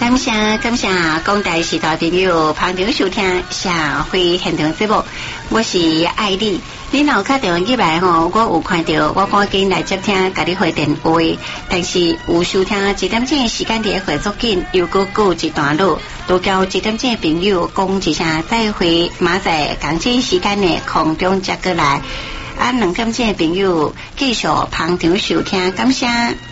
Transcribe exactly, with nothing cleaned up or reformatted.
感谢感谢广大时代朋友旁听收听社会现场节目，我是艾丽。你若打电话进来吼，我有看到，我赶紧来接听，甲你回电话。但是有收听一点钟时间伫回足紧，又过过一段路，都叫一点钟朋友讲一声再会，马在讲这时间内空中接过来。啊，两点钟朋友继续旁听收听，感谢。